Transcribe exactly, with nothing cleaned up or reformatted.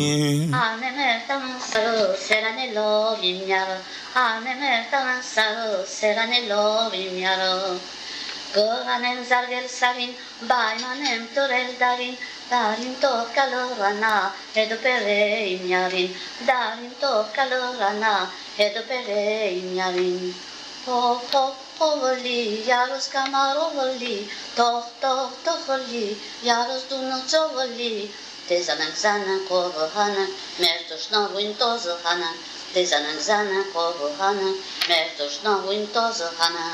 Aneme danzaro, seranello vignaro, aneme danzaro, seranello vignaro. Goranem zargel sarin, baimanem torel darin, darin to calorana, edo pere ignarin, darin to calorana, edo pere ignarin. Ho ho hovoli, jaros kamarovoli, toh toh toholi, jaros dunucovoli. Tezanak zana kovohana, mertos novo intozo hana. Tezanak zana kovohana, mertos novo intozo hana.